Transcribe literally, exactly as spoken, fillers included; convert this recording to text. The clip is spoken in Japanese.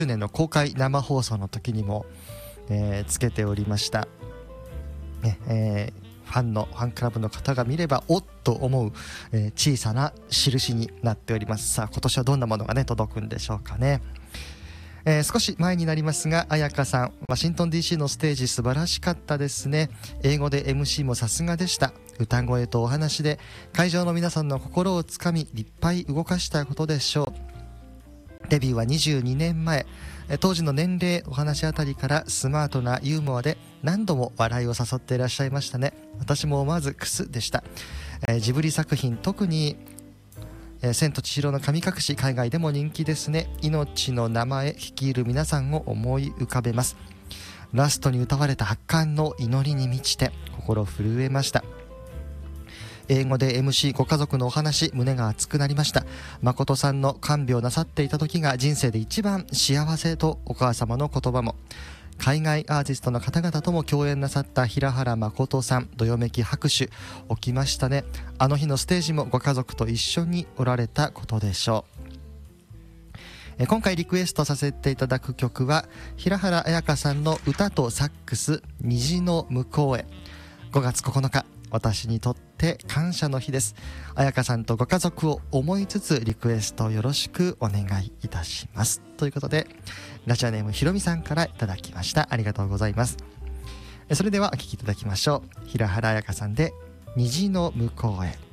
年の公開生放送の時にも、えー、つけておりました、ねえーファンのファンクラブの方が見ればおっと思う、えー、小さな印になっております。さあ今年はどんなものがね届くんでしょうかね。えー、少し前になりますが、彩香さんワシントン ディーシー のステージ素晴らしかったですね。英語で エムシー もさすがでした。歌声とお話で会場の皆さんの心をつかみいっぱい動かしたことでしょう。デビューはにじゅうにねんまえ、当時の年齢お話あたりからスマートなユーモアで何度も笑いを誘っていらっしゃいましたね。私も思わずクスでした。えー、ジブリ作品特に、えー、千と千尋の神隠し海外でも人気ですね。命の名前率いる皆さんを思い浮かべます。ラストに歌われた圧巻の祈りに満ちて心震えました。英語で エムシー ご家族のお話、胸が熱くなりました。誠さんの看病なさっていた時が人生で一番幸せとお母様の言葉も、海外アーティストの方々とも共演なさった平原誠さん、どよめき拍手起きましたね。あの日のステージもご家族と一緒におられたことでしょう。今回リクエストさせていただく曲は平原綾香さんの歌とサックス、虹の向こうへ。ごがつここのか、私にとって感謝の日です。彩香さんとご家族を思いつつリクエストよろしくお願いいたします。ということでラジオネームひろみさんからいただきました。ありがとうございます。それではお聴きいただきましょう。平原綾香さんで虹の向こうへ。